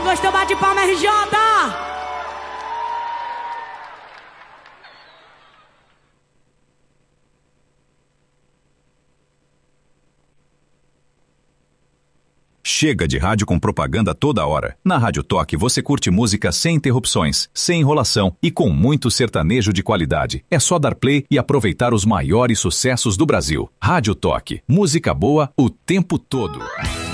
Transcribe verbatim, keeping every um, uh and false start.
gostou, bate palma, R J. Chega de rádio com propaganda toda hora. Na Rádio Toque você curte música sem interrupções, sem enrolação e com muito sertanejo de qualidade. É só dar play e aproveitar os maiores sucessos do Brasil. Rádio Toque, música boa o tempo todo.